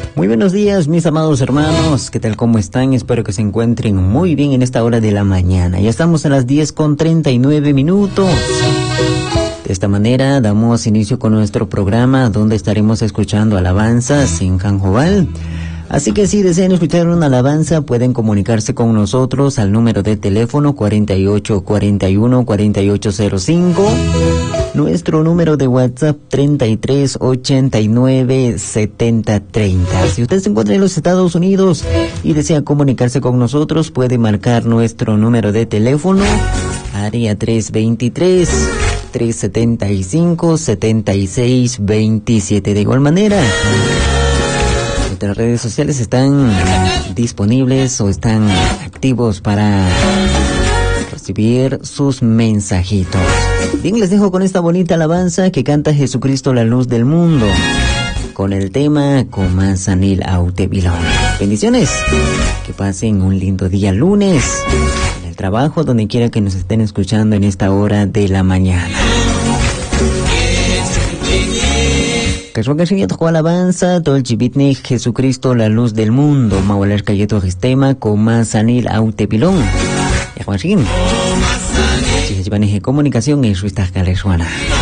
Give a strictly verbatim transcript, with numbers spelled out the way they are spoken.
Muy buenos días, mis amados hermanos. ¿Qué tal? ¿Cómo están? Espero que se encuentren muy bien en esta hora de la mañana. Ya estamos a las diez con treinta y nueve minutos. De esta manera damos inicio con nuestro programa donde estaremos escuchando alabanzas en Canjobal. Así que si desean escuchar una alabanza pueden comunicarse con nosotros al número de teléfono cuarenta y ocho cuarenta y uno cuarenta y ocho cero cinco. Nuestro número de WhatsApp treinta y tres ochenta y nueve setenta treinta. Si usted se encuentra en los Estados Unidos y desea comunicarse con nosotros, puede marcar nuestro número de teléfono, área tres veintitrés, trescientos setenta y cinco, setenta y seis veintisiete. De igual manera, nuestras redes sociales están disponibles o están activos para recibir sus mensajitos. Bien, les dejo con esta bonita alabanza que canta Jesucristo, la luz del mundo, con el tema Comansanil Autebilón. Bendiciones, que pasen un lindo día lunes, en el trabajo, donde quiera que nos estén escuchando en esta hora de la mañana. Que suena siguiente con alabanza, todo el chibitne Jesucristo, la luz del mundo, Maualar Cayeto Gestema, Comansanil Autebilón. Ya Juan Sin. Si se llevan comunicación en su esta